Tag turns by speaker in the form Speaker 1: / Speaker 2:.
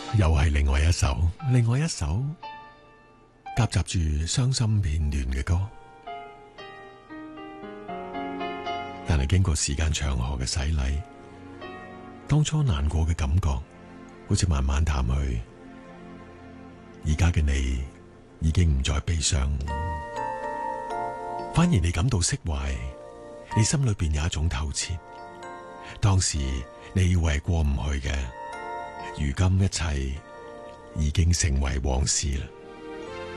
Speaker 1: 又係另外一首夾雜住傷心片段嘅歌，但係經過時間長河嘅洗禮，當初難過嘅感覺好似慢慢淡去，而家嘅你已經唔再悲傷，反而你感到釋懷，你心裏邊有一種透徹。當時你以為係過唔去嘅，如今一切已經成為往事啦。